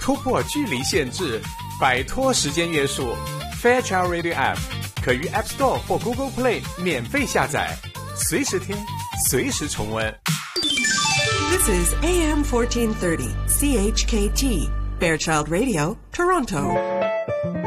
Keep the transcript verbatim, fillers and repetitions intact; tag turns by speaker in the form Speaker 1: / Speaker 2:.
Speaker 1: 突破距离限制，摆脱时间约束。Fairchild Radio App 可于 App Store 或 Google Play 免费下载，随时听，随时重温。
Speaker 2: This is A M fourteen thirty C H K T, Fairchild Radio, Toronto.